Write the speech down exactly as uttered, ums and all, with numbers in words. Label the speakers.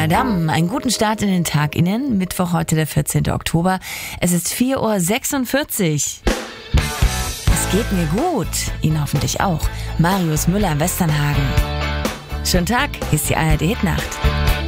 Speaker 1: Madame, einen guten Start in den Tag Ihnen. Mittwoch, heute der vierzehnten Oktober. Es ist vier Uhr sechsundvierzig. Es geht mir gut. Ihnen hoffentlich auch. Marius Müller in Westernhagen. Schönen Tag, hier ist die A R D Hitnacht.